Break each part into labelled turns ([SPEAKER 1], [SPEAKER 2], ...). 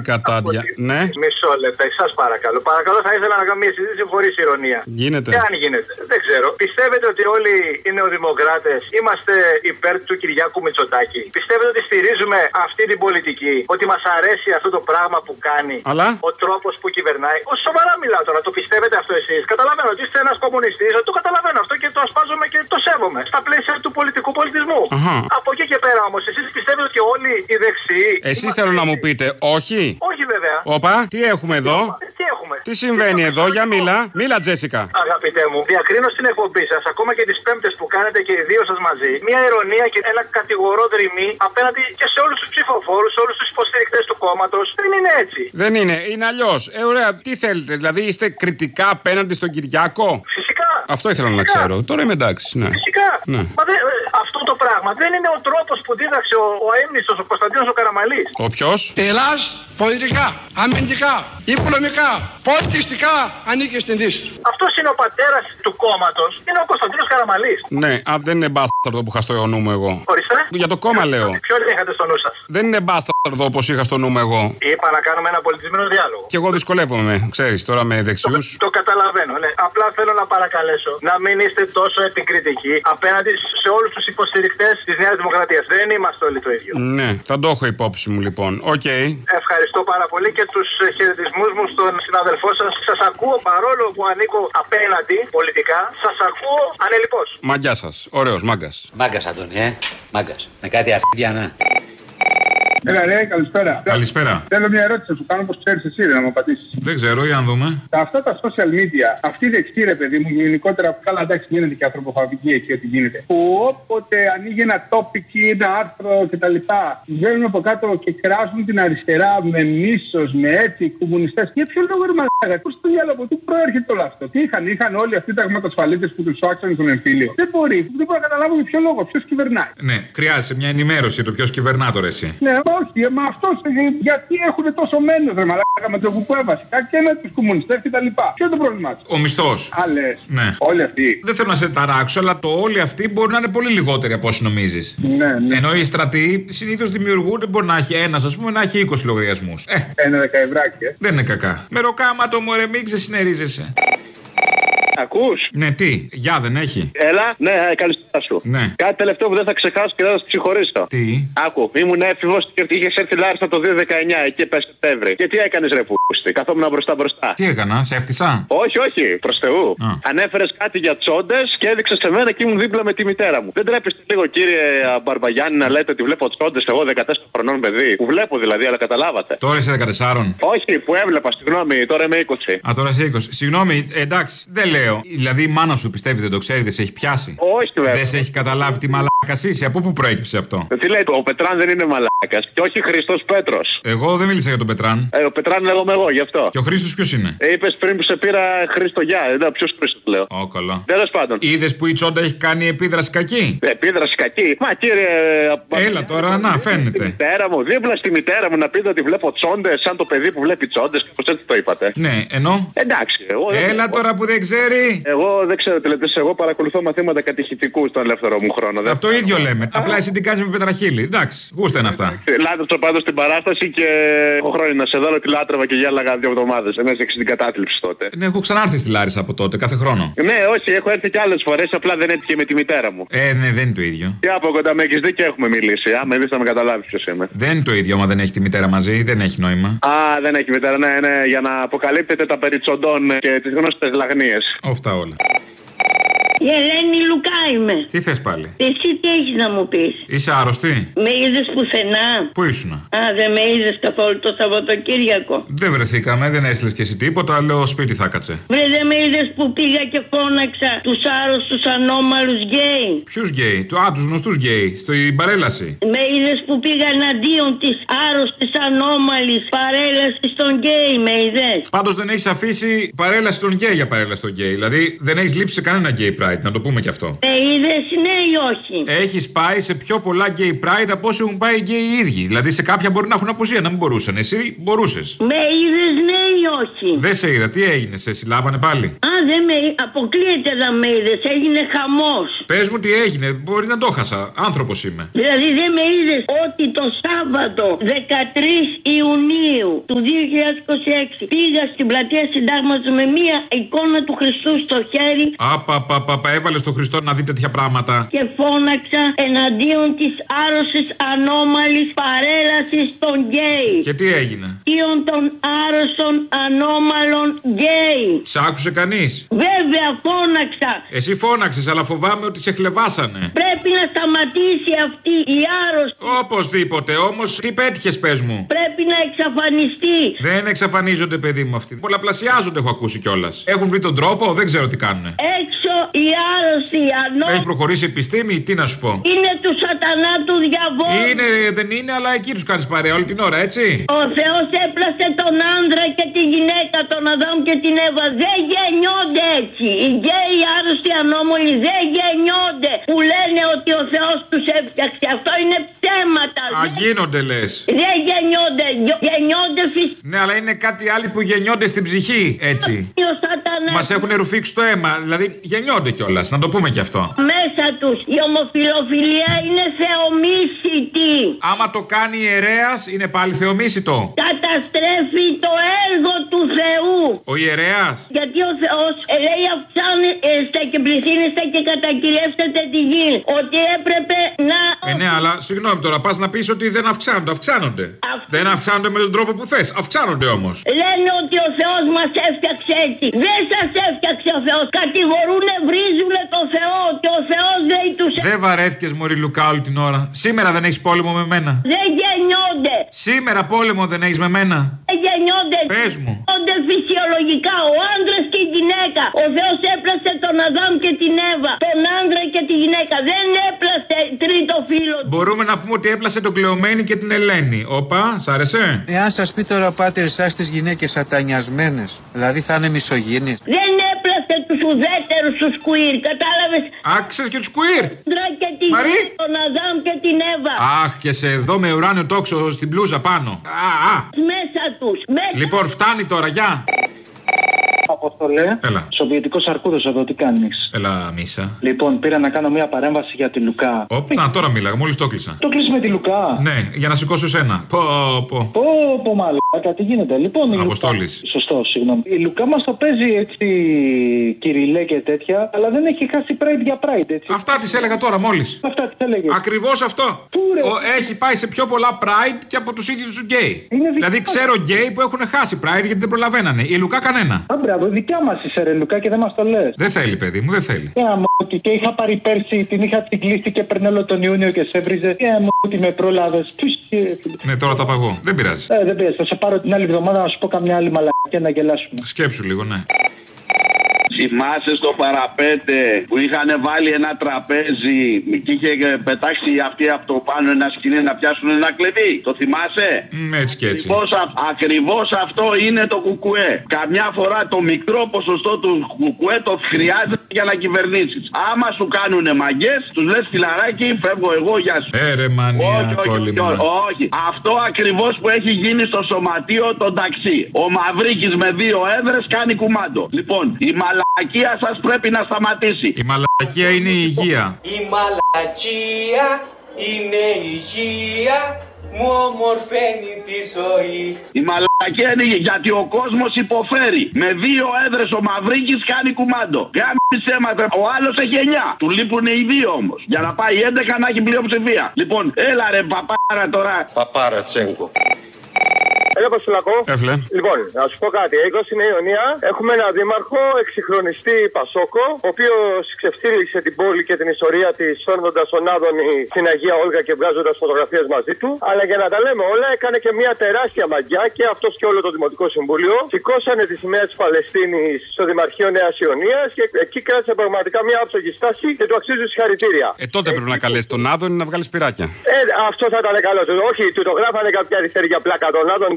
[SPEAKER 1] κατάντια. Ναι.
[SPEAKER 2] Μισό λεπτό, σας παρακαλώ. Παρακαλώ, θα ήθελα να κάνω μια συζήτηση χωρίς ηρωνία.
[SPEAKER 1] Γίνεται.
[SPEAKER 2] Και αν γίνεται. Δεν ξέρω. Πιστεύετε ότι όλοι οι νεοδημοκράτες είμαστε υπέρ του Κυριάκου Μητσοτάκη? Πιστεύετε ότι στηρίζουμε αυτή την πολιτική? Ότι μας αρέσει αυτό το πράγμα που κάνει?
[SPEAKER 1] Αλλά
[SPEAKER 2] ο τρόπος που κυβερνάει? Σοβαρά μιλάω τώρα. Το πιστεύετε αυτό εσείς? Καταλαβαίνω ότι είστε ένας κομμουνιστής. Το καταλαβαίνω αυτό και το ασπάζομαι και το σέβομαι. Στα πλαίσια του πολιτικού πολιτισμού. Από εκεί και πέρα όμως, εσείς πιστεύετε ότι όλοι οι δεξιοί.
[SPEAKER 1] Εσείς θέλω να μου πείτε, όχι.
[SPEAKER 2] Όχι βέβαια.
[SPEAKER 1] Όπα, τι έχουμε εδώ?
[SPEAKER 2] Τι έχουμε?
[SPEAKER 1] Τι συμβαίνει εδώ, για μίλα. Μίλα, Τζέσικα.
[SPEAKER 2] Αγαπητέ μου, διακρίνω στην εκπομπή σας, ακόμα και τις πέμπτες που κάνετε και οι δύο σας μαζί, μια ειρωνία και ένα κατηγορό δρυμή απέναντι και σε όλους τους ψηφοφόρους, σε όλους τους υποστηρικτές του κόμματος. Δεν είναι έτσι.
[SPEAKER 1] Δεν είναι, είναι αλλιώς. Ωραία, τι θέλετε, δηλαδή είστε κριτικά απέναντι στον Κυριάκο?
[SPEAKER 2] Φυσικά.
[SPEAKER 1] Αυτό ήθελα να ξέρω. Τώρα είμαι εντάξει. Ναι.
[SPEAKER 2] Φυσικά.
[SPEAKER 1] Ναι.
[SPEAKER 2] Μα αυτό το πράγμα δεν είναι ο τρόπος που δίδαξε ο αείμνηστος, ο Κωνσταντίνος ο Καραμαλής.
[SPEAKER 1] Ο ποιος?
[SPEAKER 3] Ελλάς πολιτικά, αμυντικά, οικονομικά, πολιτιστικά ανήκει στην Δύση.
[SPEAKER 2] Αυτός είναι ο πατέρας του κόμματος, είναι ο Κωνσταντίνος Καραμαλής.
[SPEAKER 1] Ναι, δεν είναι μπάσταρδο που είχα στο νου μου εγώ.
[SPEAKER 2] Ορίστε.
[SPEAKER 1] Για το κόμμα λέω.
[SPEAKER 2] Ποιον είχατε στο νου σας?
[SPEAKER 1] Δεν είναι μπάσταρδο όπως είχα στο νου μου εγώ.
[SPEAKER 2] Είπα να κάνουμε ένα πολιτισμένο διάλογο.
[SPEAKER 1] Και εγώ δυσκολεύομαι, ξέρεις, τώρα με δεξιούς.
[SPEAKER 2] Το καταλαβαίνω, ναι. Απλά θέλω να παρακαλέσω να μην είστε τόσο επικριτικοί απέναντι σε όλους τους υποστηρικτές της Νέας Δημοκρατίας. Δεν είμαστε όλοι το ίδιο.
[SPEAKER 1] Ναι, θα το έχω υπόψη μου λοιπόν. Οκ.
[SPEAKER 2] Ευχαριστώ πάρα πολύ και τους χαιρετισμούς μου στον συναδελφό σας. Σας ακούω παρόλο που ανήκω απέναντι πολιτικά. Σας ακούω ανελιπώς.
[SPEAKER 1] Μαγκιά σας. Ωραίος, μάγκας.
[SPEAKER 4] Μάγκας, Αντώνη, Μάγκας. Με κάτι αρχίδια, ναι.
[SPEAKER 5] Έλα, ρε, καλησπέρα.
[SPEAKER 1] Καλησπέρα.
[SPEAKER 5] Θέλω μια ερώτηση να σου κάνω, όπως ξέρεις εσύ, να μου απαντήσεις.
[SPEAKER 1] Δεν ξέρω, για να δούμε.
[SPEAKER 5] Αυτά τα social media, αυτή η δεξί, ρε παιδί μου, γενικότερα, καλά, εντάξει, γίνεται και ανθρωποφαγική εκεί, ό,τι γίνεται. Που όποτε ανοίγει ένα topic ή ένα άρθρο κτλ., βγαίνουν από κάτω και κράζουν την αριστερά με μίσος, με έτσι, κομμουνιστές. Για ποιο λόγο, ρε μαλάκα, πώς στο διάλογο, πού προέρχεται όλο αυτό? Τι είχαν όλοι αυτοί οι ταγματοσφαλίτες που τους άξανε στον εμφύλιο? Δεν μπορεί να καταλάβω για ποιο λόγο, ποιος κυβερνάει.
[SPEAKER 1] Ναι, χρειάζεται μια ενημέρωση για το ποιος κυβερνά τώρα εσύ.
[SPEAKER 5] Ναι, όχι, μα αυτό γιατί έχουν τόσο μένος, ρε μαλάκα, με το κουκουέ βασικά και με τους κομμουνιστές κτλ. Ποιο είναι το πρόβλημά του?
[SPEAKER 1] Ο μισθός.
[SPEAKER 5] Άλλες.
[SPEAKER 1] Ναι.
[SPEAKER 5] Όλοι αυτοί.
[SPEAKER 1] Δεν θέλω να σε ταράξω, αλλά το όλοι αυτοί μπορεί να είναι πολύ λιγότεροι από όσοι νομίζεις.
[SPEAKER 5] Ναι.
[SPEAKER 1] Ενώ οι στρατοί συνήθως δημιουργούνται, μπορεί να έχει ένας, ας πούμε, να έχει 20 λογαριασμούς.
[SPEAKER 5] Ένα δεκαευράκι,
[SPEAKER 1] Δεν είναι κακά. Με ροκάματο μου, ρε, μην ξεσυνερίζεσαι.
[SPEAKER 6] Ακούς?
[SPEAKER 1] Ναι, τι, γεια δεν έχει.
[SPEAKER 6] Έλα, ναι, καλησπέρα σου.
[SPEAKER 1] Ναι.
[SPEAKER 6] Κάτι τελευταίο που δεν θα ξεχάσω και δεν θα σου συγχωρήσω.
[SPEAKER 1] Τι?
[SPEAKER 6] Άκου, ήμουν έφηβος και είχες έρθει Λάρισα το 2019, εκεί πες Σεπτέμβρη. Και τι έκανες, ρε πούστη? Καθόμουν μπροστά.
[SPEAKER 1] Τι έκανα, σε έφτισα?
[SPEAKER 6] Όχι, προς Θεού. Ανέφερες κάτι για τσόντες και έδειξες σε μένα και ήμουν δίπλα με τη μητέρα μου. Δεν τρέπεστε λίγο, κύριε Μπαρμπαγιάννη, να λέτε ότι βλέπω τσόντες εγώ 14 χρονών παιδί? Που βλέπω δηλαδή, αλλά καταλάβατε.
[SPEAKER 1] Τώρα είσαι 14.
[SPEAKER 6] Όχι, που έβλεπα, συγγνώμη, τώρα είμαι 20.
[SPEAKER 1] Α, τώρα είσαι 20. Συγγνώμη, εντάξει, δεν λέω. Δηλαδή η μάνα σου πιστεύει δεν το ξέρει, δεν σε έχει πιάσει?
[SPEAKER 6] Όχι, βέβαια.
[SPEAKER 1] Δεν σε έχει καταλάβει τι μαλάκας είσαι? Από πού προέκυψε αυτό?
[SPEAKER 6] Τι λέει, ο Πετράν δεν είναι μαλάκας. Και όχι Χριστός Πέτρος.
[SPEAKER 1] Εγώ δεν μίλησα για τον Πετράν.
[SPEAKER 6] Ο Πετράν λέγομαι εγώ, γι' αυτό.
[SPEAKER 1] Και ο Χρήστος ποιος είναι?
[SPEAKER 6] Είπες πριν που σε πήρα Χρήστο Γεια. Ποιος Χρήστος λέω?
[SPEAKER 1] Ω, καλά.
[SPEAKER 6] Τέλος πάντων.
[SPEAKER 1] Είδες που η τσόντα έχει κάνει επίδραση κακή?
[SPEAKER 6] Επίδραση κακή. Μα κύριε.
[SPEAKER 1] Έλα τώρα, να φαίνεται.
[SPEAKER 6] Μητέρα μου, δίπλα στη μητέρα μου να πείτε ότι βλέπω τσόντες, σαν το παιδί που βλέπει τσόντες. Πώς έτσι το είπατε?
[SPEAKER 1] Ναι, ενώ.
[SPEAKER 6] Εντάξει.
[SPEAKER 1] Έλα τώρα που δεν ξέρει.
[SPEAKER 6] Εγώ δεν ξέρω τι λέτε. Εγώ παρακολουθώ μαθήματα κατηχητικού στον ελεύθερο μου χρόνο.
[SPEAKER 1] Αυτό ίδιο λέμε. Απλά εσύ την κάνεις με πετραχύλι. Εντάξει, γούστα είναι αυτά.
[SPEAKER 6] Λάτρεψα πάντως την παράσταση και έχω χρόνια να σε δω ότι λάτρευα και γέλαγα 2 εβδομάδες. Ενώ έχεις την κατάθλιψη τότε.
[SPEAKER 1] Ναι, έχω ξανάρθει στη Λάρισα από τότε, κάθε χρόνο.
[SPEAKER 6] Ναι, όχι, έχω έρθει και άλλες φορές, απλά δεν έτυχε με τη μητέρα μου.
[SPEAKER 1] Ναι, δεν είναι το ίδιο.
[SPEAKER 6] Και από κοντά με έχεις δει και έχουμε μιλήσει. Άμα δεις θα με καταλάβεις ποιος είμαι.
[SPEAKER 1] Δεν είναι το ίδιο, άμα δεν έχει τη μητέρα μαζί, δεν έχει νόημα.
[SPEAKER 6] Α, δεν έχει μητέρα, ναι, για να αποκαλύπτετε τα περί τσοντών και τις γνωστές λαγνίες.
[SPEAKER 1] Αυτά όλα.
[SPEAKER 7] Η Ελένη Λουκά είμαι.
[SPEAKER 1] Τι θες πάλι?
[SPEAKER 7] Εσύ τι έχεις να μου πεις?
[SPEAKER 1] Είσαι άρρωστη?
[SPEAKER 7] Με είδες πουθενά?
[SPEAKER 1] Πού ήσουνα?
[SPEAKER 7] Α, δεν με είδες καθόλου το Σαββατοκύριακο?
[SPEAKER 1] Δεν βρεθήκαμε, δεν έστειλες και εσύ τίποτα, λέω σπίτι θα κάτσε.
[SPEAKER 7] Βρε, δεν με είδες που πήγα και φώναξα τους άρρωστους ανώμαλους γκέι?
[SPEAKER 1] Ποιους γκέι? Τους γνωστούς γκέι, στην παρέλαση.
[SPEAKER 7] Με είδες που πήγα εναντίον της άρρωστης ανώμαλης παρέλασης των γκέι, με είδες?
[SPEAKER 1] Πάντως δεν έχεις αφήσει παρέλαση των γκέι για παρέλαση των γκέι. Δηλαδή δεν έχεις λείψει σε κανένα γκέι πράγμα. pride, να το πούμε κι αυτό.
[SPEAKER 7] Με είδες, ναι ή όχι?
[SPEAKER 1] Έχεις πάει σε πιο πολλά gay pride από όσοι έχουν πάει gay οι ίδιοι. Δηλαδή σε κάποια μπορεί να έχουν απουσία, να μην μπορούσαν. Εσύ μπορούσες.
[SPEAKER 7] Με είδες, ναι ή όχι?
[SPEAKER 1] Δεν σε είδα, τι έγινε, σε συλλάβανε πάλι?
[SPEAKER 7] Α, δεν με αποκλείεται να με είδες, έγινε χαμός.
[SPEAKER 1] Πες μου τι έγινε, μπορεί να το χάσα. Άνθρωπος είμαι.
[SPEAKER 7] Δηλαδή δεν με είδες ότι το Σάββατο 13 Ιουνίου του 2026 πήγα στην πλατεία Συντάγματος με μία εικόνα του Χριστού στο χέρι.
[SPEAKER 1] Έβαλες τον Χριστό να δει τέτοια πράγματα.
[SPEAKER 7] Και φώναξα εναντίον της άρρωσης ανώμαλης παρέλασης των γκέι.
[SPEAKER 1] Και τι έγινε?
[SPEAKER 7] Εναντίον των άρρωστων ανώμαλων γκέι.
[SPEAKER 1] Σ' άκουσε κανείς?
[SPEAKER 7] Βέβαια φώναξα.
[SPEAKER 1] Εσύ φώναξες, αλλά φοβάμαι ότι σε χλεβάσανε.
[SPEAKER 7] Πρέπει να σταματήσει αυτή η άρρωστη.
[SPEAKER 1] Οπωσδήποτε, όμως τι πέτυχες, πες μου?
[SPEAKER 7] Πρέπει να εξαφανιστεί.
[SPEAKER 1] Δεν εξαφανίζονται, παιδί μου, αυτοί. Πολλαπλασιάζονται, έχω ακούσει κιόλας. Έχουν βρει τον τρόπο, δεν ξέρω τι κάνουνε.
[SPEAKER 7] Έξω η άρρωστη ανώμαλη.
[SPEAKER 1] Έχει προχωρήσει η επιστήμη, τι να σου πω.
[SPEAKER 7] Είναι του σατανά του διαβόλου.
[SPEAKER 1] Είναι, δεν είναι, αλλά εκεί τους κάνεις παρέα όλη την ώρα, έτσι.
[SPEAKER 7] Ο Θεός έπλασε τον άντρα και τη γυναίκα, τον Αδάμ και την Εύα. Δεν γεννιόνται έτσι. Οι γκέι, οι άρρωστοι ανώμαλοι δεν γεννιόνται. Που λένε ότι ο Θεός τους έφτιαξε. Αυτό είναι ψέματα.
[SPEAKER 1] Γίνονται, λες.
[SPEAKER 7] Δεν γεννιόνται. Γεννιόνται φυσικά.
[SPEAKER 1] Ναι, αλλά είναι κάτι άλλο που γεννιόνται στην ψυχή, έτσι. Μας έχουν ρουφήξει το αίμα, δηλαδή γεννιόνται κιόλας, να το πούμε κι αυτό.
[SPEAKER 7] Μέσα τους η ομοφιλοφιλία είναι θεομίσητη.
[SPEAKER 1] Άμα το κάνει ιερέας, είναι πάλι θεομίσιτο.
[SPEAKER 7] Καταστρέφει το έργο του Θεού.
[SPEAKER 1] Ο ιερέας.
[SPEAKER 7] Γιατί ο Θεός λέει αυξάνεστε και πληθύνεστε και κατακυριεύσετε τη γη. Ότι έπρεπε να...
[SPEAKER 1] Ναι, αλλά συγγνώμη τώρα, πας να πεις ότι δεν αυξάνονται. Αυξάνονται. Δεν αυξάνονται με τον τρόπο που θες. Αυξάνονται όμως.
[SPEAKER 7] Λένε ότι ο Θεός μας έφτιαξε έτσι. Δεν σας έφτιαξε ο Θεός. Κατηγορούνε, βρίζουνε το Θεό. Και ο Θεός δεν τους έφτιαξε.
[SPEAKER 1] Δεν βαρέθηκες, μωρή Λουκά, όλη την ώρα. Σήμερα δεν έχεις πόλεμο με μένα.
[SPEAKER 7] Δεν γεννιόνται.
[SPEAKER 1] Σήμερα πόλεμο δεν έχεις με μένα.
[SPEAKER 7] Δεν γεννιόνται.
[SPEAKER 1] Πες μου.
[SPEAKER 7] Γεννιόνται φυσιολογικά. Ο άντρας και η γυναίκα. Ο Θεός έπλασε τον Αδάμ και την Εύα. Τον άντρα και τη γυναίκα. Δεν έπλασε τρίτο φίλο.
[SPEAKER 1] Μπορούμε να πούμε ότι έπλασε τον Κλεωμένη και την Ελένη. Όπα, σ' άρεσε?
[SPEAKER 8] Εάν σας πει τώρα ο πάτερ εσάς τις γυναίκες σατανιασμένες, δηλαδή θα είναι μισογίνης.
[SPEAKER 7] Δεν έπλασε τους ουδέτερους τους κουίρ, κατάλαβες?
[SPEAKER 1] Άξες και τους κουίρ.
[SPEAKER 7] Μαρή. Τον Αδάμ και την Εύα.
[SPEAKER 1] Αχ, και σε εδώ με ουράνιο τόξο στην μπλούζα πάνω.
[SPEAKER 7] Μέσα τους.
[SPEAKER 1] Λοιπόν, φτάνει τώρα, γεια.
[SPEAKER 9] Απόστολε.
[SPEAKER 1] Έλα.
[SPEAKER 9] Σοβιετικός Αρκούδος εδώ, τι κάνεις?
[SPEAKER 1] Έλα, Μίσα.
[SPEAKER 9] Λοιπόν, πήρα να κάνω μια παρέμβαση για τη Λουκά.
[SPEAKER 1] Να, τώρα μίλαγα, μόλις το κλείσα.
[SPEAKER 9] Το κλείσει με τη Λουκά.
[SPEAKER 1] Ναι, για να σηκώσω εσένα.
[SPEAKER 9] Πω, μάλλον. Τι γίνεται. Λοιπόν,
[SPEAKER 1] Αποστόλης.
[SPEAKER 9] Σωστό, συγγνώμη. Η Λουκά μας το παίζει έτσι, κυριλέ και τέτοια, αλλά δεν έχει χάσει pride για pride, έτσι.
[SPEAKER 1] Αυτά τις έλεγα τώρα μόλις.
[SPEAKER 9] Αυτά τις έλεγε.
[SPEAKER 1] Ακριβώς αυτό. Έχει πάει σε πιο πολλά pride και από τους ίδιους τους γκέι. Δηλαδή ξέρω γκέι που έχουν χάσει pride γιατί δεν προλαβαίνανε. Η Λουκά κανένα.
[SPEAKER 9] Μπράβο, δικιά μας είσαι ρε Λουκά και δεν μας το λες.
[SPEAKER 1] Δεν θέλει, παιδί μου, δεν θέλει.
[SPEAKER 9] Και είχα πάρει πέρσι, την είχα τσιγκλίσει και περνέλω τον Ιούνιο και σε έβριζε. Ότι με πρόλαβες.
[SPEAKER 1] Ναι, τώρα τα παγώ. Δεν πειράζει.
[SPEAKER 9] Δεν πειράζει. Θα σε πάρω την άλλη εβδομάδα να σου πω καμιά άλλη μαλακιά να γελάσουμε.
[SPEAKER 1] Σκέψου λίγο, ναι.
[SPEAKER 10] Θυμάσαι στο παραπέντε που είχαν βάλει ένα τραπέζι και είχε πετάξει αυτοί από το πάνω ένα σκηνή να πιάσουν ένα κλειδί? Το θυμάσαι?
[SPEAKER 1] Έτσι και έτσι.
[SPEAKER 10] Ακριβώς αυτό είναι το κουκουέ. Καμιά φορά το μικρό ποσοστό του κουκουέ το χρειάζεται για να κυβερνήσεις. Άμα σου κάνουνε μαγκές, τους λες φιλαράκι, φεύγω εγώ, γεια σου.
[SPEAKER 1] Ρε μανία,
[SPEAKER 10] όχι. Αυτό ακριβώς που έχει γίνει στο σωματείο των ταξί. Ο Μαυρίκης με 2 έδρες κάνει κουμάντο. Λοιπόν, η μαλακία σας πρέπει να σταματήσει.
[SPEAKER 1] Η μαλακία είναι η υγεία.
[SPEAKER 11] Η μαλακία είναι η υγεία, μου ομορφαίνει τη ζωή.
[SPEAKER 10] Η μαλακία είναι γιατί ο κόσμος υποφέρει. Με 2 έδρες ο Μαυρίκης κάνει κουμάντο. Γάμισε έμαθε. Ο άλλος έχει 9. Του λείπουν οι 2 όμως. Για να πάει 11 να έχει πλειοψηφία. Λοιπόν, έλα ρε παπάρα τώρα.
[SPEAKER 12] Παπάρα Τσέγκο.
[SPEAKER 2] Έλα, Πασουλακό.
[SPEAKER 1] Λοιπόν,
[SPEAKER 2] να σου πω κάτι. Εδώ στην Ιωνία έχουμε ένα δήμαρχο, εξυγχρονιστή Πασόκο, ο οποίος ξεφτύλιξε την πόλη και την ιστορία της, φέρνοντας τον Άδωνη στην Αγία Όλγα και βγάζοντας φωτογραφίες μαζί του. Αλλά για να τα λέμε όλα, έκανε και μια τεράστια μαγιά και αυτός και όλο το Δημοτικό Συμβούλιο. Σηκώσανε τη σημαία της Παλαιστίνης στο Δημαρχείο Νέας Ιωνίας και εκεί κράτησε πραγματικά μια άψογη στάση και του αξίζει συγχαρητήρια.
[SPEAKER 13] Τότε πρέπει να καλέσει τον Άδωνη να βγάλει σπυράκια.
[SPEAKER 2] Αυτό θα ήταν καλό. Όχι, του το γράφανε κάποια αριστερή για πλάκα. Τον Άδωνη το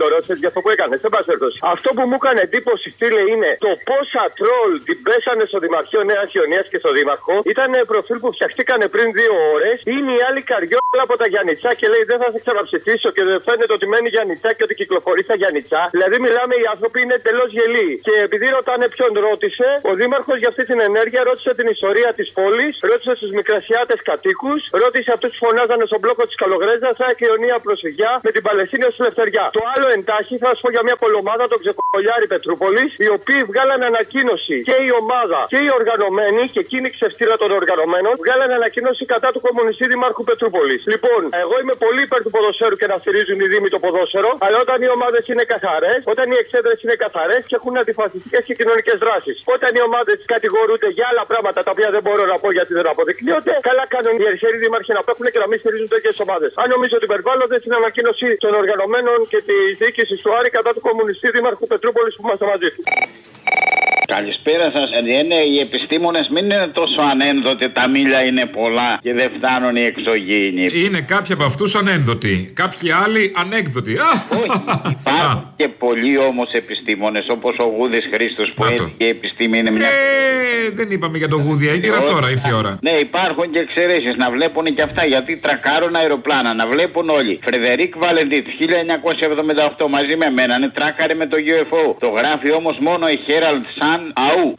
[SPEAKER 12] ρώτησε για αυτό που έκανε. Δεν πα έρθω. Αυτό που μου έκανε εντύπωση, φίλε, είναι το πόσα τρόλ την πέσανε στο Δημαρχείο Νέα Ιωνία και στο Δήμαρχο. Ήταν προφίλ που φτιαχτήκανε πριν 2 ώρες. Είναι η άλλη καριόλα από τα Γιαννιτσά και λέει δεν θα σε ξαναψηφίσω και δεν φαίνεται ότι μένει Γιαννιτσά και ότι κυκλοφορεί στα Γιαννιτσά. Δηλαδή μιλάμε, οι άνθρωποι είναι εντελώς γελοί. Και επειδή ρωτάνε ποιον ρώτησε, ο Δήμαρχος για αυτή την ενέργεια ρώτησε την ιστορία της πόλης, ρώτησε στους μικρασιάτες κατοίκους, ρώτησε αυτούς που φωνάζανε στον μπλόκο της Καλογρέζας, ΑΕΚ Ιωνία προσφυγιά με την Παλαιστίνη ως ελευθεριά. Το άλλο εντάχει θα σου πω για μια κολομάδα των Ξεκολιάρη Πετρούπολης, οι οποίοι βγάλανε ανακοίνωση και η ομάδα και οι οργανωμένοι, και εκείνη η ξεφτύλα των οργανωμένων, βγάλανε ανακοίνωση κατά του κομμουνιστή Δημάρχου Πετρούπολης. Λοιπόν, εγώ είμαι πολύ υπέρ του ποδοσφαίρου και να στηρίζουν οι Δήμοι το ποδόσφαιρο, αλλά όταν οι ομάδες είναι καθαρές, όταν οι εξέδρες είναι καθαρές και έχουν αντιφασιστικές και κοινωνικές δράσεις, όταν οι ομάδες κατηγορούνται για άλλα πράγματα τα οποία δεν μπορώ να πω γιατί δεν αποδεικνύονται, καλά κάνουν οι αριστεροί δήμαρχοι να παίχνουν και να μην στηρίζουν τέτοιες ομάδες. Αν νομίζω ότι υπερβάλλονται στην ανακοίνωση των οργανωμένων και τη διοίκηση του Άρη κατά του κομμουνιστή Δημάρχου Πετρούπολης που είμαστε μαζί του.
[SPEAKER 13] Καλησπέρα σας. Οι επιστήμονες μην είναι τόσο ανένδοτοι, τα μίλια είναι πολλά και δεν φτάνουν οι εξωγήινοι.
[SPEAKER 1] Είναι κάποιοι από αυτούς ανένδοτοι, κάποιοι άλλοι ανέκδοτοι.
[SPEAKER 13] Όχι, υπάρχουν και πολλοί όμως επιστήμονες όπως ο Γούδης Χρήστος που έλεγε η επιστήμη είναι μια...
[SPEAKER 1] δεν είπαμε για το Γούδη, έγκυρα τώρα ήρθε η ώρα.
[SPEAKER 13] Ναι, υπάρχουν και εξαιρέσεις να βλέπουν και αυτά γιατί τρακάρουν αεροπλάνα, να βλέπουν όλοι. Φρεδερίκ Βαλεντίτ 1978 μαζί με μένα, ναι, τράκαρε με το UFO. Το γράφει όμως μόνο η Herald Sun. Αου!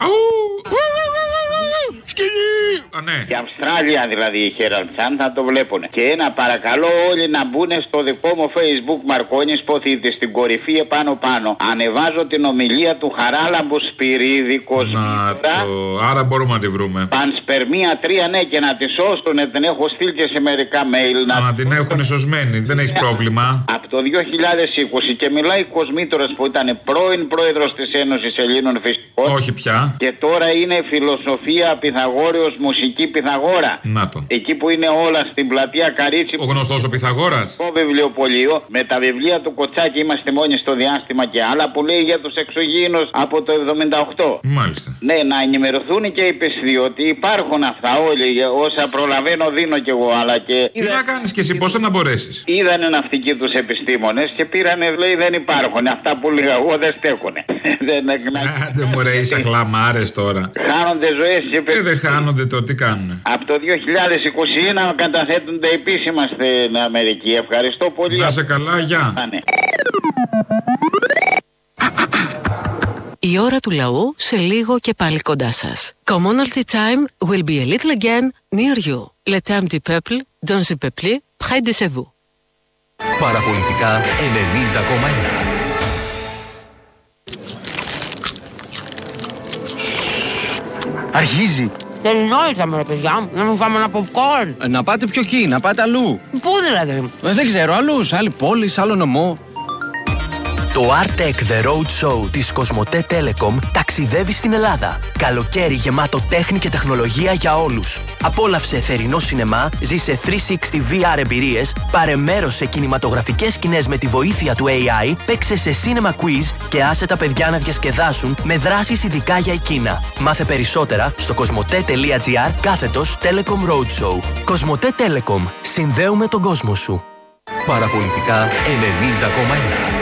[SPEAKER 1] Ναι.
[SPEAKER 13] Και Αυστράλια δηλαδή η Herald Sun θα το βλέπουν. Και ένα παρακαλώ όλοι να μπουν στο δικό μου Facebook Μαρκόνης Ποθήτης στην κορυφή επάνω πάνω. Ανεβάζω την ομιλία του Χαράλαμπου Σπυρίδη Κοσμήτωρα.
[SPEAKER 1] Άρα μπορούμε να τη βρούμε.
[SPEAKER 13] Πανσπερμία 3, ναι, και να τη σώσουν. Την έχω στείλει και σε μερικά mail.
[SPEAKER 1] Να την έχουν σωσμένη, δεν έχει πρόβλημα.
[SPEAKER 13] Από το 2020 και μιλάει Κοσμήτωρας που ήταν πρώην πρόεδρος της Ένωσης Ελλήνων Φυσικών.
[SPEAKER 1] Όχι πια.
[SPEAKER 13] Και τώρα είναι φιλοσοφία Πυθαγόριος μουσική Πυθαγόρα.
[SPEAKER 1] Να το.
[SPEAKER 13] Εκεί που είναι όλα στην πλατεία Καρίτσι.
[SPEAKER 1] Ο γνωστός ο Πυθαγόρας.
[SPEAKER 13] Το βιβλιοπωλείο με τα βιβλία του Κοτσάκη είμαστε μόνοι στο διάστημα και άλλα που λέει για τους εξωγήινους από το 78.
[SPEAKER 1] Μάλιστα.
[SPEAKER 13] Ναι, να ενημερωθούν και οι πιστοί ότι υπάρχουν αυτά όλοι. Όσα προλαβαίνω δίνω κι εγώ, αλλά και.
[SPEAKER 1] Τι να κάνεις κι εσύ, πόσα να μπορέσεις.
[SPEAKER 13] Είδανε ναυτικοί τους επιστήμονες και πήρανε, λέει δεν υπάρχουν. Αυτά που λέγα εγώ δεν στέκουνε.
[SPEAKER 1] Δεν μου ρε, είσαι χλαμάρες τώρα.
[SPEAKER 13] Χάνονται ζωές και
[SPEAKER 1] δεν χάνονται το τι κάνουνε.
[SPEAKER 13] Από το 2021 καταθέτονται επίσημα στην Αμερική. Ευχαριστώ πολύ.
[SPEAKER 1] Να σε καλά, γεια.
[SPEAKER 14] Η ώρα του λαού σε λίγο και πάλι κοντά σας. Commonalty time will be a little again near you. Le temps du peuple, dans le peuple, près de chez vous.
[SPEAKER 15] Παραπολιτικά 90,1. Αρχίζει.
[SPEAKER 16] Θέλει νόητα με ρε παιδιά, να μου φάμε ένα popcorn.
[SPEAKER 15] Να πάτε πιο εκεί, να πάτε αλλού.
[SPEAKER 16] Πού δηλαδή?
[SPEAKER 15] Δεν ξέρω, αλλού, άλλη πόλη, άλλο νομό. Το Artec The Road Show της Κοσμοτέ Telecom ταξιδεύει στην Ελλάδα. Καλοκαίρι γεμάτο τέχνη και τεχνολογία για όλους. Απόλαυσε θερινό σινεμά, ζήσε 360 VR εμπειρίες, πάρε μέρος σε κινηματογραφικές σκηνές με τη βοήθεια του AI, παίξε σε cinema quiz και άσε τα παιδιά να διασκεδάσουν με δράσεις ειδικά για εκείνα. Μάθε περισσότερα στο cosmote.gr/Telecom Roadshow. Κοσμοτέ Telecom. Συνδέουμε τον κόσμο σου. Παραπολιτικά 90,1.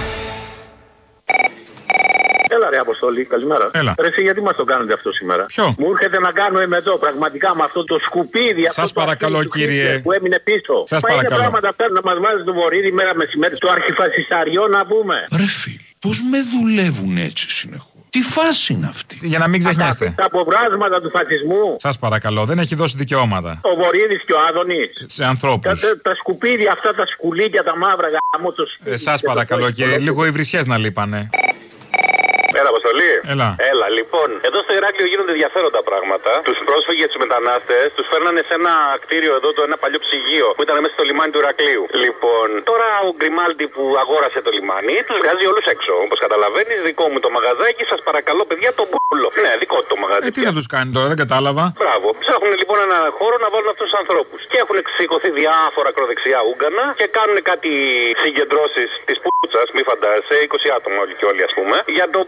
[SPEAKER 12] Έλα ρε Αποστολή, καλημέρα.
[SPEAKER 1] Έλα.
[SPEAKER 12] Ρε εσύ γιατί μας το κάνετε αυτό σήμερα?
[SPEAKER 1] Ποιο?
[SPEAKER 12] Μου έρχεται να κάνουμε εδώ πραγματικά με αυτό το σκουπίδι.
[SPEAKER 1] Σας παρακαλώ κύριε.
[SPEAKER 12] Που έμεινε πίσω.
[SPEAKER 1] Σας παρακαλώ.
[SPEAKER 12] Είναι πράγματα αυτά να μας βάζει το βορείδι μέρα μεσημέρι. Το αρχιφασισταριό να πούμε.
[SPEAKER 17] Ρε φίλ, πώς με δουλεύουν έτσι συνεχώς. Τι φάση είναι αυτή?
[SPEAKER 1] Για να μην ξεχνιάστε.
[SPEAKER 12] Τα αποβράσματα του φασισμού.
[SPEAKER 1] Σας παρακαλώ, δεν έχει δώσει δικαιώματα.
[SPEAKER 12] Ο Βορείδης και ο Άδωνης.
[SPEAKER 1] Σε ανθρώπους.
[SPEAKER 12] Τα σκουπίδια αυτά, τα σκουλίκια, τα μαύρα γάμο του σπίτι.
[SPEAKER 1] Σας παρακαλώ και λίγο οι βρισιές να λείπανε.
[SPEAKER 12] Έλα, Αποστολή.
[SPEAKER 1] Έλα.
[SPEAKER 12] Λοιπόν, εδώ στο Ηράκλειο γίνονται ενδιαφέροντα πράγματα. Τους πρόσφυγες, τους μετανάστες, τους φέρνανε σε ένα κτίριο εδώ, ένα παλιό ψυγείο που ήταν μέσα στο λιμάνι του Ηρακλείου. Λοιπόν, τώρα ο Γκριμάλντι που αγόρασε το λιμάνι, τους βγάζει όλους έξω. Όπως καταλαβαίνεις, δικό μου το μαγαζάκι, σας παρακαλώ, παιδιά, το μπούλο. Ναι, δικό του το μαγαζάκι.
[SPEAKER 1] Τι θα τους κάνει τώρα, δεν κατάλαβα.
[SPEAKER 12] Μπράβο. Ψάχνουν λοιπόν ένα χώρο να βάλουν αυτούς τους ανθρώπους. Και έχουν σηκωθεί διάφορα ακροδεξιά Ούγκανα και κάνουν κάτι συγκεντρώσεις της πούτσας, μη φαντάζεσαι, 20 άτομα όλοι και όλοι ας πούμε, για το που θα μπουν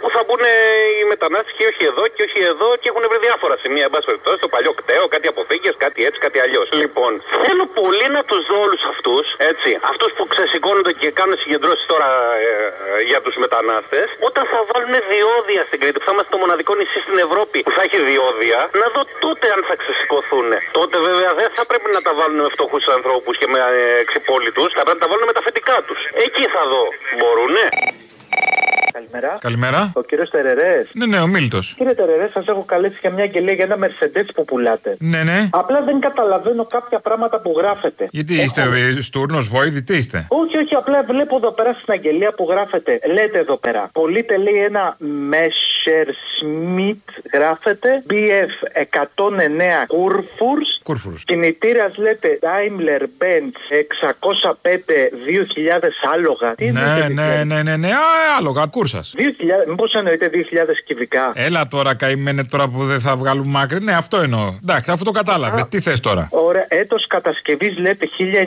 [SPEAKER 6] οι μετανάστες και όχι εδώ και όχι εδώ και έχουν βρει διάφορα σημεία. Εν πάση περιπτώσει, το παλιό κτέο, κάτι αποθήκες, κάτι έτσι, κάτι αλλιώς. Λοιπόν, θέλω πολύ να τους δω όλους αυτούς, έτσι, αυτούς που ξεσηκώνονται και κάνουν συγκεντρώσεις τώρα για τους μετανάστες, όταν θα βάλουν διόδια στην Κρήτη, που θα είμαστε το μοναδικό νησί στην Ευρώπη που θα έχει διόδια, να δω τότε αν θα ξεσηκωθούν. Τότε βέβαια δεν θα πρέπει να τα βάλουν με φτωχούς ανθρώπους και με εξυπόλυτους, θα πρέπει να τα βάλουν με τα αφεντικά τους. Εκεί θα δω. Μπορούνε.
[SPEAKER 9] Καλημέρα.
[SPEAKER 1] Καλημέρα.
[SPEAKER 9] Ο κύριος Τερερές.
[SPEAKER 1] Ναι, ο Μίλτος.
[SPEAKER 9] Κύριε Τερερές, σας έχω καλέσει για μια αγγελία για ένα Mercedes που πουλάτε.
[SPEAKER 1] Ναι.
[SPEAKER 9] Απλά δεν καταλαβαίνω κάποια πράγματα που γράφετε.
[SPEAKER 1] Γιατί είστε στούρνος, βόηδη, τι είστε?
[SPEAKER 9] Όχι, απλά βλέπω εδώ πέρα στην αγγελία που γράφετε. Λέτε εδώ πέρα. Πωλείται, λέει, ένα Messerschmitt, γράφετε. BF 109 Kurfürst. Κινητήρας, λέτε, Daimler Benz 605 2000 άλογα. Τι
[SPEAKER 1] Ναι, άλογα, κούρσας.
[SPEAKER 9] 2000, μήπως εννοείται 2000 κυβικά?
[SPEAKER 1] Έλα τώρα, καημένε τώρα που δεν θα βγάλουμε μάκρη. Ναι, αυτό εννοώ. Εντάξει, αφού το κατάλαβες. Τι θες τώρα?
[SPEAKER 9] Ωραία, έτος κατασκευής λέτε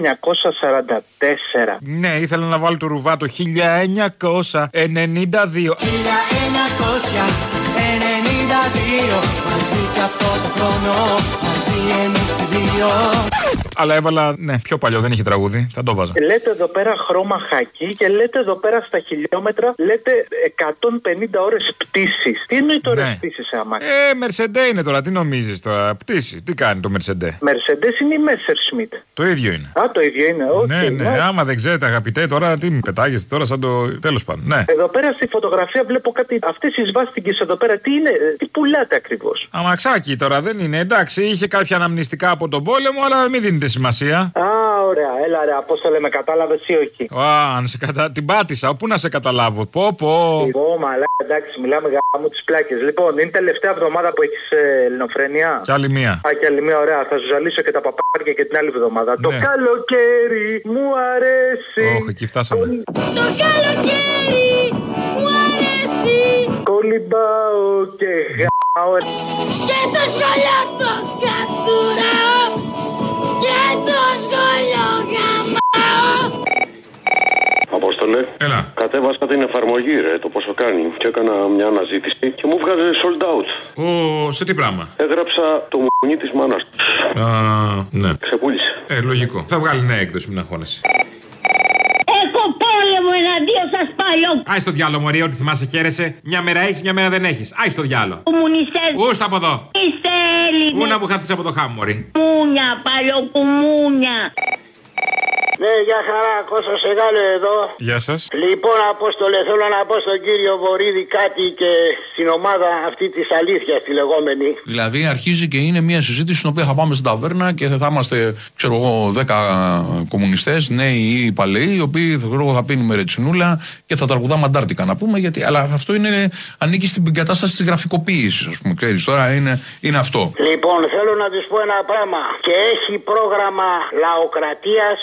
[SPEAKER 9] 1944.
[SPEAKER 1] Ναι, ήθελα να βάλω το ρουβά το 1992. 1992, μαζί και αυτό το χρόνο, μαζί εμείς οι δύο. Αλλά έβαλα, ναι, πιο παλιό, δεν είχε τραγούδι, θα το βάζα.
[SPEAKER 9] Λέτε εδώ πέρα χρώμα χακί και λέτε εδώ πέρα στα χιλιόμετρα, λέτε 150 ώρες πτήσης. Τι εννοεί τώρα πτήσης άμα?
[SPEAKER 1] Μερσεντέ είναι τώρα, τι νομίζεις τώρα? Πτήση, τι κάνει το Μερσεντέ?
[SPEAKER 9] Μερσεντές είναι η Messerschmitt.
[SPEAKER 1] Το ίδιο είναι.
[SPEAKER 9] Α, το ίδιο είναι, όχι.
[SPEAKER 1] Ναι, άμα δεν ξέρετε αγαπητέ, τώρα τι με πετάγεστε τώρα σαν το. Τέλος πάντων, ναι.
[SPEAKER 9] Εδώ πέρα στη φωτογραφία βλέπω κάτι. Αυτές οι σβάστηκες εδώ πέρα, τι είναι, τι πουλάτε ακριβώς?
[SPEAKER 1] Αμαξάκι τώρα δεν είναι, εντάξει, είχε κάποια αναμνηστικά από τον πόλεμο, αλλά μην δίνετε σημασία.
[SPEAKER 9] Α, ωραία, έλα ρε, πώς το λέμε, κατάλαβες ή όχι?
[SPEAKER 1] Την πάτησα, πού να σε καταλάβω, πω.
[SPEAKER 9] Μαλά, εντάξει, μιλάμε για μου τις πλάκες. Λοιπόν, είναι τελευταία εβδομάδα που έχεις ελληνοφρένεια.
[SPEAKER 1] Κι άλλη μία.
[SPEAKER 9] Κι άλλη μία, ωραία. Θα σου ζαλίσω και τα παπάρια και την άλλη εβδομάδα. Το καλοκαίρι μου αρέσει.
[SPEAKER 1] Όχι, εκεί φτάσαμε.
[SPEAKER 18] Το καλοκαίρι μου αρέσει.
[SPEAKER 9] Κολυμπάω και γάω.
[SPEAKER 18] Και το σχολείο το κατουράω. Και το σχολείο γαμάω.
[SPEAKER 6] Απόστολε,
[SPEAKER 1] έλα.
[SPEAKER 6] Κατέβασα την εφαρμογή, το πόσο κάνει. Και έκανα μια αναζήτηση και μου βγάζει sold out.
[SPEAKER 1] Σε τι πράγμα?
[SPEAKER 6] Έγραψα το μουνί της μάνας του.
[SPEAKER 1] Ναι.
[SPEAKER 6] Ξεπούλησε.
[SPEAKER 1] Λογικό. Θα βγάλει νέα έκδοση, μην αγχώνεσαι.
[SPEAKER 7] Έχω πόλεμο εναντίον σας παλιό.
[SPEAKER 1] Άι στο διάλο, μωρή, ό,τι θυμάσαι χαίρεσαι. Μια μέρα έχεις, μια μέρα δεν έχεις. Άι στο διάλο.
[SPEAKER 7] Κομμουνιστές.
[SPEAKER 1] Ούστα από εδώ.
[SPEAKER 7] Είστε Έλληνες.
[SPEAKER 1] Πού να μου χάθεις από το χάμ, μωρή.
[SPEAKER 7] Μούνια, παλιοκουμούνια.
[SPEAKER 2] Ναι, γεια χαρά, Κώστας Εγάλε εδώ.
[SPEAKER 1] Γεια σας.
[SPEAKER 2] Λοιπόν, Απόστολε, θέλω να πω στον κύριο Βορίδη κάτι και στην ομάδα αυτή της αλήθειας, τη λεγόμενη.
[SPEAKER 17] Δηλαδή, αρχίζει και είναι μια συζήτηση στην οποία θα πάμε στην ταβέρνα και θα είμαστε, ξέρω εγώ, 10 κομμουνιστές, νέοι ή παλαιοί, οι οποίοι θα πίνουμε ρετσινούλα και θα τραγουδάμε αντάρτικα να πούμε. Γιατί, αλλά αυτό ανήκει στην κατάσταση της γραφικοποίησης, ας πούμε. Ξέρεις, τώρα είναι αυτό.
[SPEAKER 2] Λοιπόν, θέλω να τους πω ένα πράγμα. Και έχει πρόγραμμα λαοκρατίας.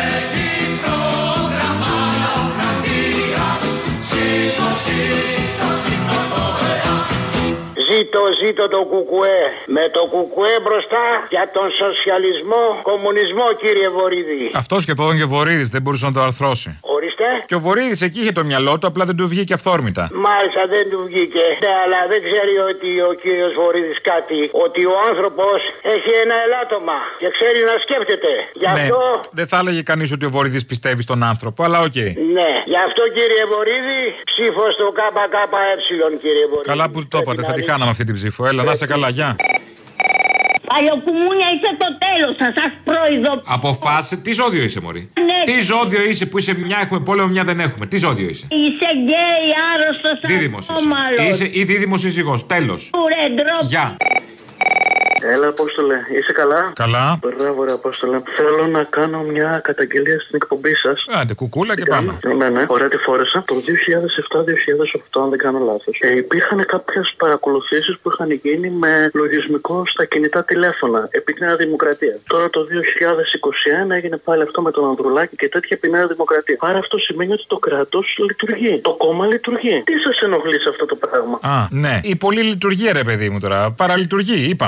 [SPEAKER 2] Ζήτω το κουκουέ. Με το κουκουέ μπροστά για τον σοσιαλισμό, κομμουνισμό, κύριε Βορίδη.
[SPEAKER 1] Αυτό σκεφτόταν και ο Βορίδης, δεν μπορούσε να το αρθρώσει.
[SPEAKER 2] Ορίστε.
[SPEAKER 1] Και ο Βορίδης εκεί είχε το μυαλό του, απλά δεν του βγήκε αυθόρμητα.
[SPEAKER 2] Μάλιστα, δεν του βγήκε. Ναι, αλλά δεν ξέρει ότι ο κύριος Βορίδης κάτι. Ότι ο άνθρωπος έχει ένα ελάττωμα και ξέρει να σκέφτεται. Γι' αυτό.
[SPEAKER 1] Δεν θα έλεγε κανείς ότι ο Βορίδης πιστεύει στον άνθρωπο, αλλά οκ.
[SPEAKER 2] Ναι, γι' αυτό κύριε Βορίδη, ψήφο στο ΚΚΕ, κύριε Βορίδη.
[SPEAKER 1] Καλά που το είπατε, θα τη χάναμε αυτή την ψήφο. Έλα, να είσαι καλά, γεια.
[SPEAKER 7] Παλιοκουμούνια, είσαι το τέλος σας προειδοποιώ.
[SPEAKER 1] Αποφάσισε, τι ζώδιο είσαι, μωρή.
[SPEAKER 7] Ναι.
[SPEAKER 1] Τι ζώδιο είσαι που είσαι, μια έχουμε πόλεμο, μια δεν έχουμε. Τι ζώδιο είσαι.
[SPEAKER 7] Είσαι γκέι, άρρωστος,
[SPEAKER 1] δίδυμος είσαι ή δίδυμος σύζυγος. Τέλος. Γεια.
[SPEAKER 9] Έλα, Απόστολε, είσαι καλά?
[SPEAKER 1] Καλά.
[SPEAKER 9] Μπράβο, ρε Απόστολε. Θέλω να κάνω μια καταγγελία στην εκπομπή σας.
[SPEAKER 1] Άντε, κουκούλα και πάμε.
[SPEAKER 9] Ναι, ωραία, τη φόρεσα. Το 2007-2008, αν δεν κάνω λάθος. Υπήρχαν κάποιες παρακολουθήσεις που είχαν γίνει με λογισμικό στα κινητά τηλέφωνα επί τη Νέα Δημοκρατία. Τώρα το 2021 έγινε πάλι αυτό με τον Ανδρουλάκη και τέτοια επί Νέα Δημοκρατία. Άρα αυτό σημαίνει ότι το κράτος λειτουργεί. Το κόμμα λειτουργεί. Τι σας ενοχλεί σε αυτό το πράγμα?
[SPEAKER 1] Ναι. Η πολλή λειτουργία, ρε παιδί μου τώρα. Παραλειτουργεί, είπαμε. Εντάξει,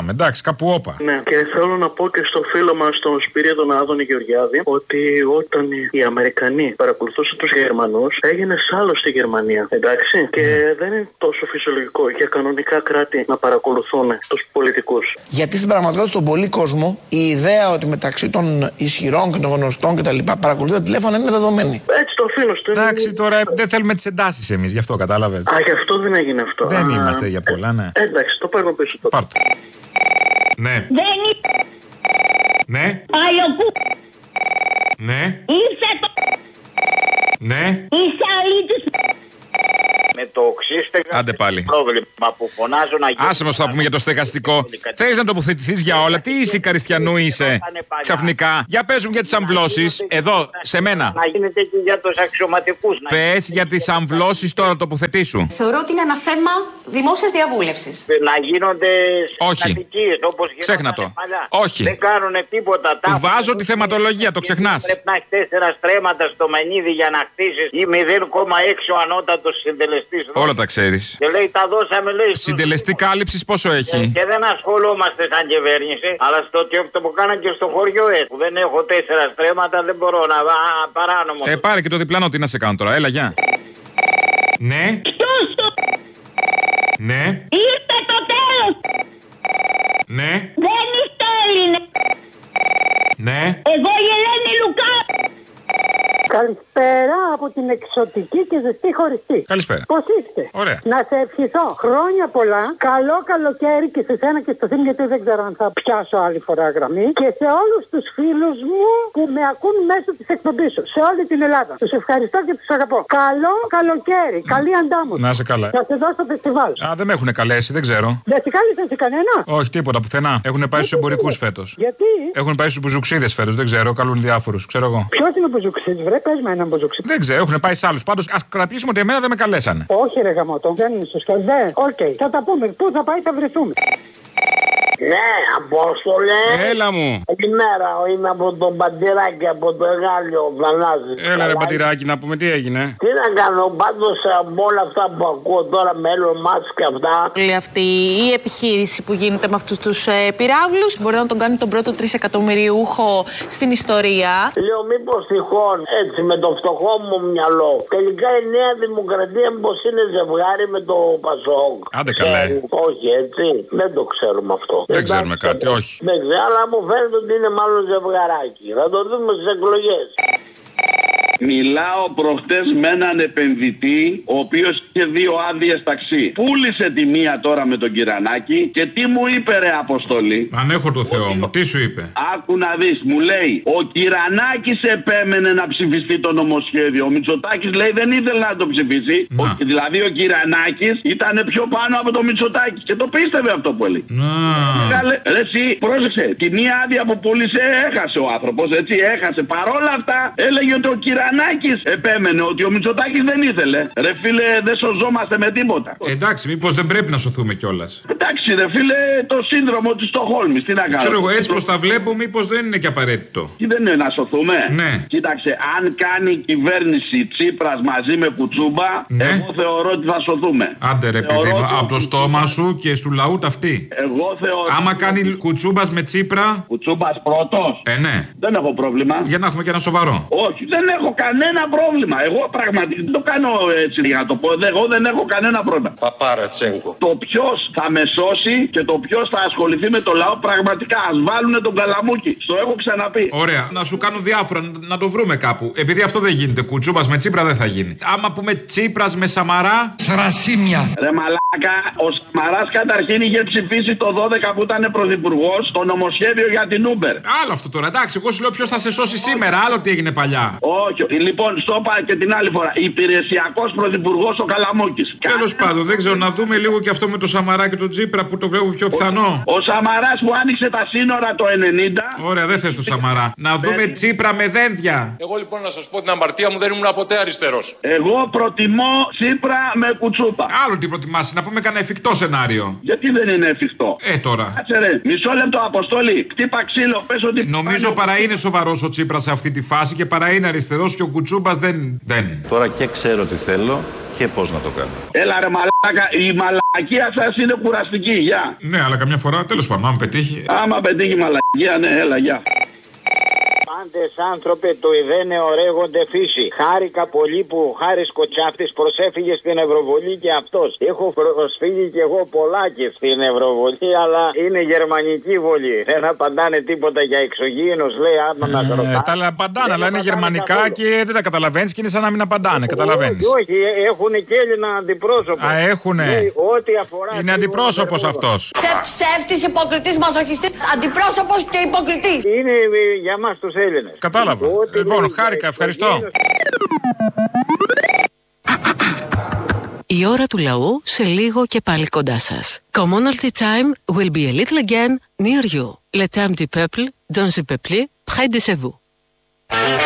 [SPEAKER 1] κάπου όπα.
[SPEAKER 9] Ναι, και θέλω να πω και στο φίλο μας, τον Σπύριο τον Άδωνη Γεωργιάδη, ότι όταν οι Αμερικανοί παρακολουθούσαν τους Γερμανούς, έγινε σάλος στη Γερμανία. Εντάξει. Και δεν είναι τόσο φυσιολογικό για κανονικά κράτη να παρακολουθούν τους πολιτικούς.
[SPEAKER 19] Γιατί στην πραγματικότητα στον πολύ κόσμο η ιδέα ότι μεταξύ των ισχυρών και των γνωστών κτλ. Παρακολουθεί τα τηλέφωνα είναι δεδομένη.
[SPEAKER 9] Έτσι το φίλο του.
[SPEAKER 1] Εντάξει, τώρα δεν θέλουμε τις εντάσεις εμείς, γι' αυτό κατάλαβες.
[SPEAKER 9] Α, γι' αυτό δεν έγινε αυτό.
[SPEAKER 1] Δεν είμαστε για πολλά, ναι.
[SPEAKER 9] Εντάξει, το παίρνω πίσω τώρα.
[SPEAKER 1] Πάρ' το. Ναι.
[SPEAKER 7] Δεν είναι.
[SPEAKER 1] Ναι.
[SPEAKER 7] Παλιοκού.
[SPEAKER 1] Ναι.
[SPEAKER 7] Είσαι το.
[SPEAKER 1] Ναι.
[SPEAKER 7] Είσαι αλήτης.
[SPEAKER 13] Με το οξύστεγα.
[SPEAKER 1] Άντε πάλι.
[SPEAKER 13] Πρόβλημα που φωνάζω να γίνει.
[SPEAKER 1] Άσε μας θα πούμε για το στεγαστικό. Θες να τοποθετηθείς για όλα. Τι είσαι, Καριστιανού είσαι. Ξαφνικά. Για πες μου για τις αμβλώσεις. Εδώ, σε μένα.
[SPEAKER 13] Να γίνεται και για τους αξιωματικούς.
[SPEAKER 1] Πες για τις αμβλώσεις τώρα, τοποθετήσου.
[SPEAKER 20] Θεωρώ ότι είναι ένα θέμα δημόσιας διαβούλευσης.
[SPEAKER 13] Να γίνονται
[SPEAKER 1] κατοικίες
[SPEAKER 13] όπως
[SPEAKER 1] ξέχνα το.
[SPEAKER 13] παλιά.
[SPEAKER 1] Όχι.
[SPEAKER 13] Δεν κάνουν τίποτα.
[SPEAKER 1] Βάζω τη θεματολογία, το ξεχνάς.
[SPEAKER 13] Πρέπει να έχει 4 στρέμματα στο μενίδι για να χτίσεις ή 0,6 ο ανώτατος συντελεστής.
[SPEAKER 1] Όλα τα ξέρεις.
[SPEAKER 13] Και λέει τα δώσαμε, λέει.
[SPEAKER 1] Συντελεστή κάλυψης πόσο έχει.
[SPEAKER 13] Και δεν ασχολούμαστε σαν κυβέρνηση, αλλά στο το που κάναν και στο χωριό που δεν έχω 4 στρέμματα δεν μπορώ να παράνομο.
[SPEAKER 1] Πάρε και το διπλανό, τι να σε κάνω τώρα, έλα γεια. Ναι. Ναι.
[SPEAKER 7] Ήρθε το τέλος.
[SPEAKER 1] Ναι.
[SPEAKER 7] Δεν είστε Έλληνες.
[SPEAKER 1] Ναι.
[SPEAKER 7] Εγώ η Ελένη Λουκά.
[SPEAKER 21] Καλησπέρα από την εξωτική και ζεστή χωριστή.
[SPEAKER 1] Καλησπέρα.
[SPEAKER 21] Πώς είστε?
[SPEAKER 1] Ωραία.
[SPEAKER 21] Να σε ευχηθώ χρόνια πολλά, καλό καλοκαίρι και σε σένα και στο θύμιο, γιατί δεν ξέρω αν θα πιάσω άλλη φορά γραμμή. Και σε όλους τους φίλους μου που με ακούν μέσω της εκπομπής σου, σε όλη την Ελλάδα. Τους ευχαριστώ και τους αγαπώ. Καλό καλοκαίρι, καλή αντάμωση.
[SPEAKER 1] Να σε καλά.
[SPEAKER 21] Να σε δώσω στο φεστιβάλ.
[SPEAKER 1] Α, δεν με έχουν καλέσει, δεν ξέρω.
[SPEAKER 21] Δεν σε κάλεσαν σε κανένα?
[SPEAKER 1] Όχι, τίποτα πουθενά. Έχουν πάει στους εμπορικούς φέτος.
[SPEAKER 21] Γιατί?
[SPEAKER 1] Έχουν πάει στους μπουζουξίδες φέτος, δεν ξέρω, καλούν διάφορους, ξέρω εγώ.
[SPEAKER 21] Ποιος είναι ο μπουζουξίδης, βρε, πες με έναν μπουζουξίδη.
[SPEAKER 1] Δεν ξέρω, έχουν πάει σε άλλους. Πάντως, ας κρατήσουμε ότι εμένα δεν με καλέσανε.
[SPEAKER 21] Όχι, ρε γαμώτο, δεν είναι σωστό. Δεν, οκ, θα τα πούμε. Πού θα πάει, θα βρεθούμε.
[SPEAKER 22] Ναι, Απόστολε.
[SPEAKER 1] Έλα μου.
[SPEAKER 22] Καλημέρα, είναι από τον Πατηράκη, από το Εγάλιο, Θανάση.
[SPEAKER 1] Έλα ρε Πατηράκη, να πούμε τι έγινε.
[SPEAKER 22] Τι να κάνω, πάντως από όλα αυτά που ακούω τώρα με Elon Musk και αυτά.
[SPEAKER 20] Όλη αυτή η επιχείρηση που γίνεται με αυτούς τους πυράβλους μπορεί να τον κάνει τον πρώτο 3 εκατομμυριούχο στην ιστορία.
[SPEAKER 22] Λέω μήπως τυχόν, έτσι με το φτωχό μου μυαλό, τελικά η Νέα Δημοκρατία μήπως είναι ζευγάρι με το Πασόκ.
[SPEAKER 1] Άντε καλέ.
[SPEAKER 22] Όχι έτσι, δεν το ξέρουμε αυτό.
[SPEAKER 1] Δεν ξέρουμε κάτι, όχι.
[SPEAKER 22] Δεν ξέρω, αλλά μου φαίνεται ότι είναι μάλλον ζευγαράκι. Θα το δούμε στις εκλογές.
[SPEAKER 10] Μιλάω προχτές με έναν επενδυτή, ο οποίος είχε 2 άδειες ταξί. Πούλησε τη μία τώρα με τον Κυρανάκη και τι μου είπε, ρε Αποστολή.
[SPEAKER 1] Αν έχω το Θεό μου, τι σου είπε.
[SPEAKER 10] Άκου να δεις, μου λέει, ο Κυρανάκης επέμενε να ψηφιστεί το νομοσχέδιο. Ο Μητσοτάκης λέει δεν ήθελε να το ψηφίσει. Δηλαδή ο Κυρανάκης ήταν πιο πάνω από το Μητσοτάκη. Και το πίστευε αυτό που έλεγε. Ρε εσύ, πρόσεξε, τη μία άδεια που πούλησε έχασε ο άνθρωπος, έτσι, έχασε. Παρόλα αυτά έλεγε ότι ο Κυρανάκης επέμενε, ότι ο Μητσοτάκης δεν ήθελε. Ρε φίλε, δεν σωζόμαστε με τίποτα.
[SPEAKER 1] Εντάξει, μήπως δεν πρέπει να σωθούμε κιόλας.
[SPEAKER 10] Εντάξει, ρε φίλε, το σύνδρομο της Στοκχόλμης, τι να κάνουμε.
[SPEAKER 1] Ξέρω εγώ, έτσι πως τα βλέπω, μήπως δεν είναι και απαραίτητο.
[SPEAKER 10] Τι δεν είναι να σωθούμε.
[SPEAKER 1] Ναι.
[SPEAKER 10] Κοίταξε, αν κάνει κυβέρνηση Τσίπρας μαζί με Κουτσούμπα,
[SPEAKER 1] ναι,
[SPEAKER 10] εγώ θεωρώ ότι θα σωθούμε.
[SPEAKER 1] Άντε ρε παιδί μου, από το στόμα σου και του λαού ταυτή.
[SPEAKER 10] Εγώ θεωρώ.
[SPEAKER 1] Άμα κάνει Κουτσούμπας με Τσίπρα.
[SPEAKER 10] Κουτσούμπας πρώτος.
[SPEAKER 1] Ναι.
[SPEAKER 10] Δεν έχω πρόβλημα.
[SPEAKER 1] Για να έχουμε και ένα σοβαρό.
[SPEAKER 10] Όχι, δεν έχω κανένα πρόβλημα. Εγώ πραγματικά δεν το κάνω έτσι για να το πω. Εγώ δεν έχω κανένα πρόβλημα.
[SPEAKER 23] Παπαρατσέγκο.
[SPEAKER 10] Το ποιος θα με σώσει και το ποιος θα ασχοληθεί με το λαό πραγματικά. Ας βάλουνε τον Καλαμούκι. Στο έχω ξαναπεί.
[SPEAKER 1] Ωραία. Να σου κάνω διάφορα, να το βρούμε κάπου. Επειδή αυτό δεν γίνεται. Κουτσούμπας με Τσίπρα δεν θα γίνει. Άμα πούμε Τσίπρας με Σαμαρά.
[SPEAKER 23] Θρασίμια.
[SPEAKER 10] Ρε μαλάκα, ο Σαμαράς καταρχήν είχε ψηφίσει το 12 που ήταν πρωθυπουργός το νομοσχέδιο για την Uber.
[SPEAKER 1] Άλλο αυτό τώρα. Εντάξει, εγώ σου λέω ποιος θα σε σώσει σήμερα. Άλλο τι έγινε παλιά.
[SPEAKER 10] Όχι, λοιπόν, στο είπα και την άλλη φορά. Υπηρεσιακός πρωθυπουργός ο Καλαμούκης.
[SPEAKER 1] Τέλος πάντων, δεν ξέρω, να δούμε λίγο και αυτό με το Σαμαρά και τον Τσίπρα που το βλέπω πιο πιθανό.
[SPEAKER 10] Ο Σαμαράς που άνοιξε τα σύνορα το 90.
[SPEAKER 1] Ωραία, δεν θες το Σαμαρά. Να δούμε Τσίπρα με δένδια.
[SPEAKER 23] Εγώ λοιπόν να σας πω την αμαρτία μου, δεν ήμουν ποτέ αριστερός.
[SPEAKER 10] Εγώ προτιμώ Τσίπρα με Κουτσούπα.
[SPEAKER 1] Άλλο τι προτιμάς, να πούμε κανένα εφικτό σενάριο.
[SPEAKER 10] Γιατί δεν είναι εφικτό.
[SPEAKER 1] Τώρα.
[SPEAKER 10] Κάτσε ρε, μισό λεπτό Αποστόλη. Χτύπα ξύλο, πες ότι.
[SPEAKER 1] Νομίζω παρά είναι σοβαρός ο Τσίπρας σε αυτή τη φάση και παρά είναι αριστερός και ο Κουτσούμπας δεν.
[SPEAKER 3] Τώρα και ξέρω τι θέλω και πώς να το κάνω.
[SPEAKER 10] Έλα ρε μαλάκα, η μαλακία σας είναι κουραστική, γεια.
[SPEAKER 1] Ναι, αλλά καμιά φορά, τέλος πάντων, άμα πετύχει.
[SPEAKER 10] Άμα πετύχει μαλακία, ναι, έλα, γεια.
[SPEAKER 22] Πάντες άνθρωπε το ιδένε ωραίγονται φύση. Χάρηκα πολύ που ο Χάρης Κοτσάφτης προσέφυγε στην Ευρωβουλή και αυτός. Έχω προσφύγει κι εγώ πολλά και στην Ευρωβουλή, αλλά είναι γερμανική βολή. Δεν απαντάνε τίποτα για εξωγήινους, λέει άμα να ρωτάνε.
[SPEAKER 1] Τα απαντάνε, αλλά είναι γερμανικά και δεν τα καταλαβαίνεις και είναι σαν να μην απαντάνε. Καταλαβαίνεις.
[SPEAKER 22] Όχι, έχουν και Έλληνα αντιπρόσωπο.
[SPEAKER 1] Α, έχουνε.
[SPEAKER 22] Ό,τι αφορά.
[SPEAKER 1] Είναι αντιπρόσωπος αυτός.
[SPEAKER 18] Ψεύτης, υποκριτής, μαζοχιστής, αντιπρόσωπος και υποκριτής.
[SPEAKER 22] Είναι για μας τους Έλληνες.
[SPEAKER 1] Κατάλαβα. Λοιπόν, χάρηκα, ευχαριστώ.
[SPEAKER 14] Η ώρα του λαού σε λίγο και πάλι κοντά σας. Commonalty time will be a little again near you. Le temps du peuple, dans le peuple, près de vous.